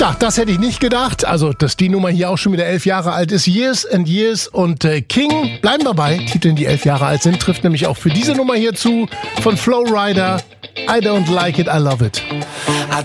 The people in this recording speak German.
Tja, das hätte ich nicht gedacht. Also, dass die Nummer hier auch schon wieder 11 Jahre alt ist. Years and Years und King bleiben dabei. Titeln, die 11 Jahre alt sind, trifft nämlich auch für diese Nummer hier zu von Flow Rider. I don't like it, I love it.